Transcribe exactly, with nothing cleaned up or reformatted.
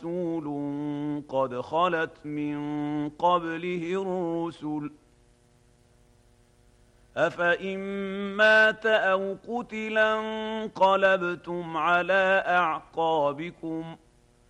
رسول قد خلت من قبله الرسل أفإن مات أو قتلا انقلبتم على أعقابكم